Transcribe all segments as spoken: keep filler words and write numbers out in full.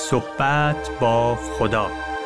صحبت با خدا.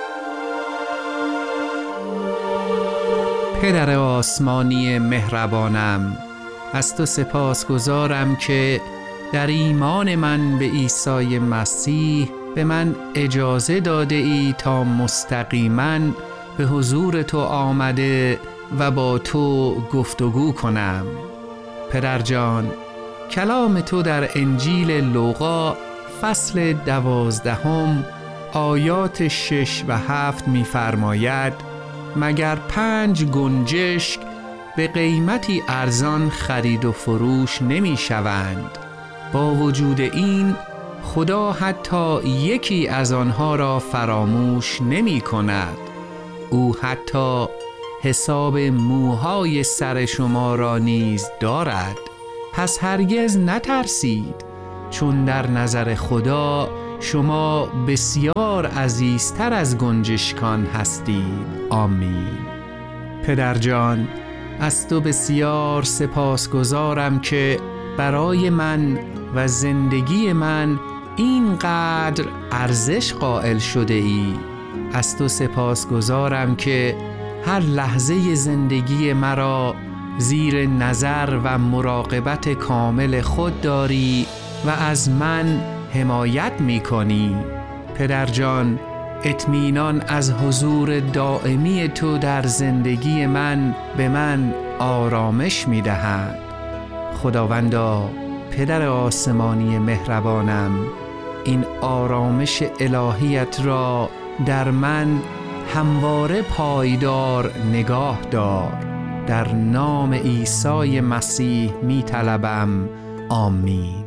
پدر آسمانی مهربانم، از تو سپاسگزارم که در ایمان من به عیسی مسیح به من اجازه داده ای تا مستقیما به حضور تو آمده و با تو گفتگو کنم. پدر جان، کلام تو در انجیل لوقا فصل دوازدهم آیات شش و هفت می فرماید مگر پنج گنجشک به قیمتی ارزان خرید و فروش نمی شوند؟ با وجود این خدا حتی یکی از آنها را فراموش نمی کند. او حتی حساب موهای سر شما را نیز دارد. پس هرگز نترسید، چون در نظر خدا شما بسیار عزیزتر از گنجشکان هستید. آمین. پدر جان، از تو بسیار سپاسگزارم که برای من و زندگی من اینقدر ارزش قائل شده ای. از تو سپاسگزارم که هر لحظه زندگی مرا زیر نظر و مراقبت کامل خود داری و از من حمایت می کنی. پدر جان، اطمینان از حضور دائمی تو در زندگی من به من آرامش می دهد. خداوندا، پدر آسمانی مهربانم، این آرامش الهیت را در من همواره پایدار نگاه دار. در نام عیسی مسیح می طلبم. آمین.